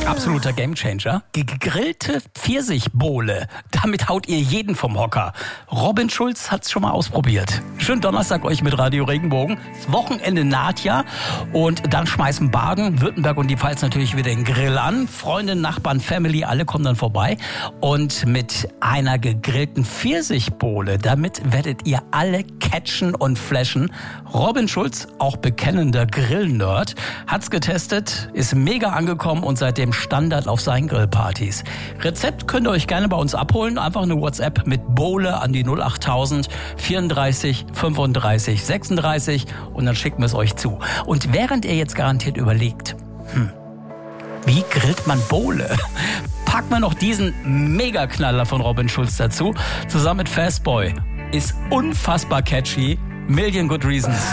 Absoluter Gamechanger. Gegrillte Pfirsichbowle. Damit haut ihr jeden vom Hocker. Robin Schulz hat's schon mal ausprobiert. Schönen Donnerstag euch mit Radio Regenbogen. Das Wochenende naht ja. Und dann schmeißen Baden, Württemberg und die Pfalz natürlich wieder den Grill an. Freunde, Nachbarn, Family, alle kommen dann vorbei. Und mit einer gegrillten Pfirsichbowle, damit werdet ihr alle catchen und flashen. Robin Schulz, auch bekennender Grillnerd, hat's getestet, ist mega angekommen und seitdem Standard auf seinen Grillpartys. Rezept könnt ihr euch gerne bei uns abholen. Einfach eine WhatsApp mit Bowle an die 08000 34 35 36 und dann schicken wir es euch zu. Und während ihr jetzt garantiert überlegt, wie grillt man Bowle? Packen wir noch diesen Megaknaller von Robin Schulz dazu. Zusammen mit Fastboy. Ist unfassbar catchy. Million Good Reasons.